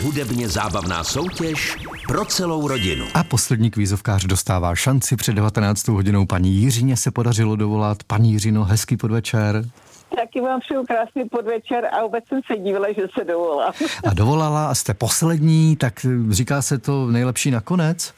hudebně zábavná soutěž pro celou rodinu. A poslední kvízovkář dostává šanci. Před 19. hodinou paní Jiřině se podařilo dovolat. Paní Jiřino, hezký podvečer. Taky vám přeju krásný podvečer a vůbec jsem se dívala, že se dovolala. A dovolala a jste poslední, tak říká se to nejlepší nakonec?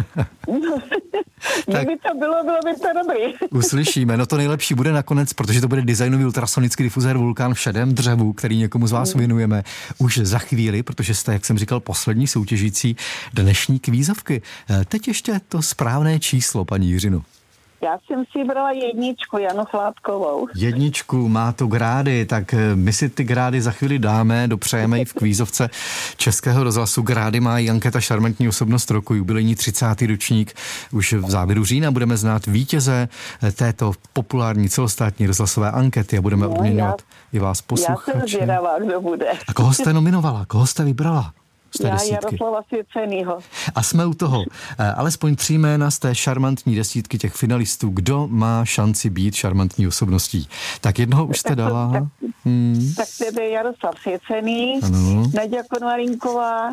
Kdyby to bylo by to dobrý. Uslyšíme, no to nejlepší bude nakonec, protože to bude designový ultrasonický difuzér Vulkán v šedém dřevu, který někomu z vás věnujeme už za chvíli, protože jste, jak jsem říkal, poslední soutěžící dnešní kvízovky. Teď ještě to správné číslo, paní Jiřino. Já jsem si brala jedničku, Janu Chládkovou. Jedničku, má to grády, tak my si ty grády za chvíli dáme, dopřejeme i v kvízovce Českého rozhlasu. Grády má i anketa Šarmantní osobnost roku, jubilejní 30. ročník. Už v závěru října budeme znát vítěze této populární celostátní rozhlasové ankety a budeme odměňovat i vás posluchače. Já jsem zvědavá, kdo bude. A koho jste nominovala? Koho jste vybrala? Já Jaroslava Svěcenýho. A jsme u toho. Alespoň 3 jména z té šarmantní desítky těch finalistů. Kdo má šanci být šarmantní osobností? Tak jednoho už jste dala. Tak to je Jaroslav Svěcený, Naďa Konvalinková,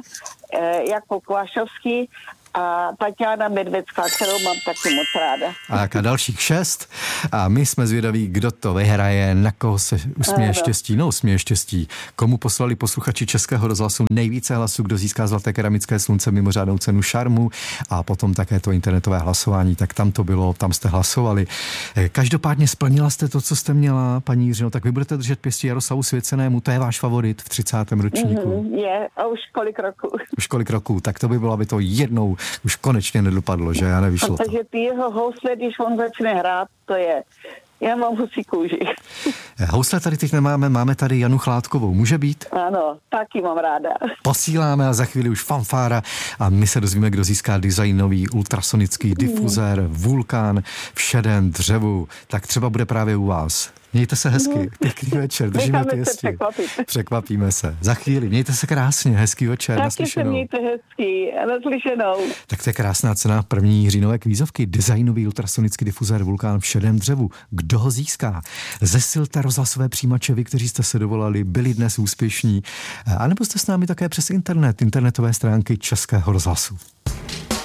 Jakub Kvašovský a Tatiana Medvecká, kterou mám taky moc ráda. A dalších 6. A my jsme zvědaví, kdo to vyhraje, na koho se usměje štěstí. No, usměje štěstí. Komu poslali posluchači Českého rozhlasu nejvíce hlasů, kdo získá zlaté keramické slunce, mimořádnou cenu Šarmu a potom také to internetové hlasování. Tak tam to bylo, tam jste hlasovali. Každopádně splnila jste to, co jste měla, paní Jiřino, tak vy budete držet pěstí Jaroslavu Svěcenému, to je váš favorit v 30. ročníku. Je, a už kolik roků. Už kolik roků, tak to by bylo, aby to jednou už konečně nedopadlo, že? Já nevyšlo to. Takže ty jeho housle, když on začne hrát, to je... Já mám husí kůži. Housle tady teď nemáme, máme tady Janu Chládkovou. Může být? Ano, taky mám ráda. Posíláme a za chvíli už fanfára a my se dozvíme, kdo získá designový ultrasonický difuzér Vulkán v šedém dřevu. Tak třeba bude právě u vás. Mějte se hezky, pěkný večer, držíme pěstí. Překvapíme se. Za chvíli, mějte se krásně, hezký večer, naslyšenou. Taky se mějte hezký, naslyšenou. Tak to je krásná cena první říjnové kvízovky, designový ultrasonický difuzér Vulkán v šedém dřevu. Kdo ho získá? Zesilte rozhlasové přijímače, vy, kteří jste se dovolali, byli dnes úspěšní, anebo jste s námi také přes internet, internetové stránky Českého rozhlasu.